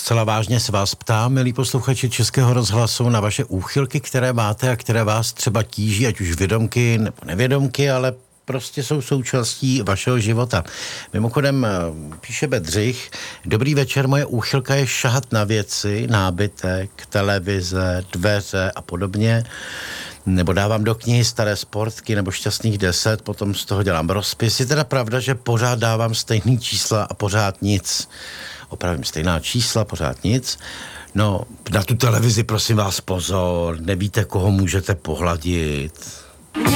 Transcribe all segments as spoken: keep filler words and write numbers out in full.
zcela vážně se vás ptám, milí posluchači Českého rozhlasu, na vaše úchylky, které máte a které vás třeba tíží, ať už vědomky nebo nevědomky, ale prostě jsou součástí vašeho života. Mimochodem, píše Bedřich, dobrý večer, moje úchylka je šahat na věci, nábytek, televize, dveře a podobně, nebo dávám do knihy staré sportky nebo šťastných deset, potom z toho dělám rozpis. Je teda pravda, že pořád dávám stejný čísla a pořád nic. Opravím stejná čísla, pořád nic. No, na tu televizi prosím vás pozor, nevíte, koho můžete pohladit.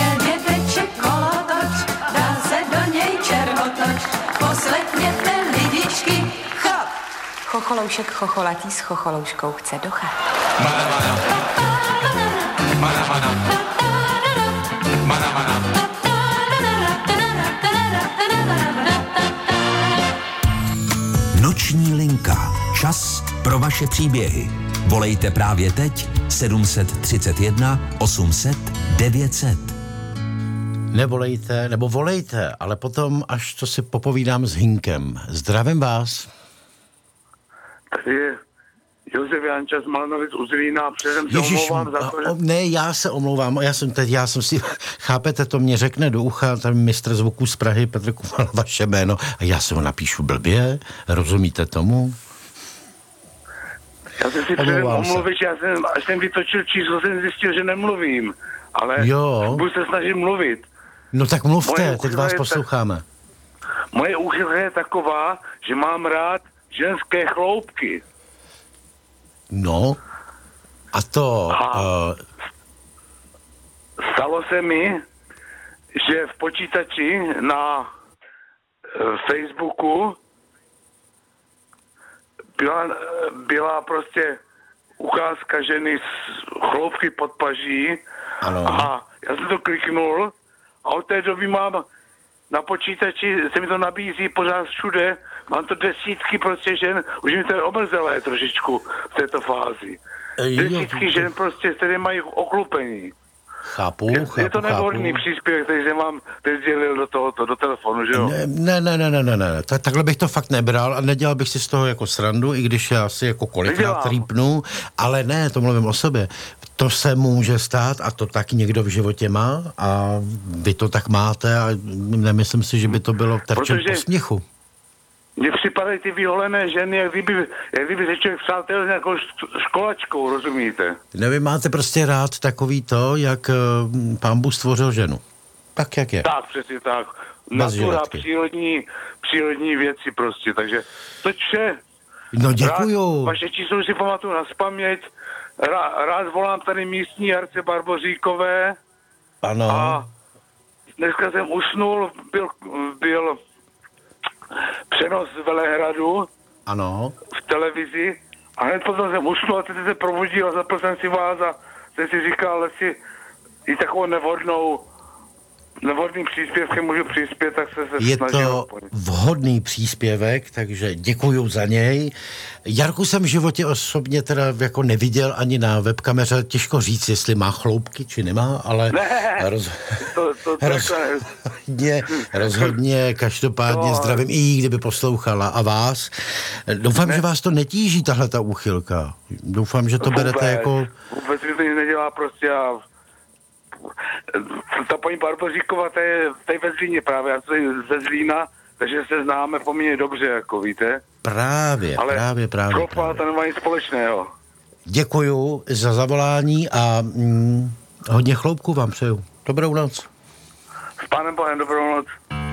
Chocholoušek chocholatý s chocholouškou chce do chat. Mana, mana. Mana, mana. Mana, mana. Noční linka. Čas pro vaše příběhy. Volejte právě teď sedm set třicet jedna osm set devět set. Nevolejte, nebo volejte, ale potom, až to si popovídám s Hinkem. Zdravím vás. Tady je Josef Janča z Malanovic u Zlína, předem se Ježiš, omlouvám za to, že... Ne, já se omlouvám, já jsem teď, já jsem si, chápete, to mě řekne do ucha, tam mistr zvuků z Prahy, Petr Kumal, vaše jméno, a já se ho napíšu blbě, rozumíte tomu? Já jsem si předem omluvil, že já jsem, až jsem vytočil číslo, jsem zjistil, že nemluvím, ale jo. budu se snažit mluvit. No tak mluvte, Moje teď vás posloucháme. Tak, moje úchylka je taková, že mám rád ženské chloupky. No, a to... A uh... stalo se mi, že v počítači na uh, Facebooku byla, byla prostě ukázka ženy s chloupky pod paží. Ano. A já jsem to kliknul a od té doby mám na počítači, se mi to nabízí pořád všude, mám to desítky prostě žen, už mi to je omrzelé trošičku v této fázi. Desítky žen prostě, které mají oklupení. Chápu, je, chápu, je to nevhodný chápu. příspěvek, který jsem vám teď sdělil do tohoto, do telefonu, že jo? Ne, ne, ne, ne, ne, ne. Tak, takhle bych to fakt nebral a nedělal bych si z toho jako srandu, i když já si jako kolikrát rýpnu, ale ne, to mluvím o sobě. To se může stát a to tak někdo v životě má a vy to tak máte a nemyslím si, že by to bylo terčem posměchu. Mně připadají ty vyholené ženy, jak kdyby, jak kdyby se člověk přátel s nějakou školačkou, rozumíte? Ne, vy máte prostě rád takový to, jak uh, Pán Bůh stvořil ženu. Tak, jak je. Tak, přesně tak. Natura, přírodní, přírodní věci prostě, takže to vše. No děkuju. Rád, vaše číslo si pamatuju na spaměť. Rá, rád volám tady místní Jarce Barboříkové. Ano. A dneska jsem usnul, byl, byl přenos z Velehradu. Ano. V televizi. A hned potom jsem usnul a teď se probudil a zapl jsem si vás a jsem si říkal, jestli i takovou nevhodnou nevhodným příspěvkem můžu přispět, tak se, se je snažím. Je to vhodný příspěvek, takže děkuju za něj. Jarku jsem v životě osobně teda jako neviděl ani na webkameře, těžko říct, jestli má chloupky, či nemá, ale ne, roz... to, to, to rozhodně, rozhodně, každopádně no, zdravím i jí, kdyby poslouchala a vás. Doufám, ne. že vás to netíží, tahle ta úchylka. Doufám, že to vůbec, berete jako... Vůbec mi to nic nedělá prostě a ta paní Barboříková, ta je, ta je ve Zlíně právě, já jsem ze Zlína, takže se známe poměrně dobře, jako víte. Právě, ale právě, právě. Ale chlopa, to nemá nic společného. Děkuju za zavolání a mm, hodně chloupků vám přeju. Dobrou noc. S pánem Bohem, dobrou noc.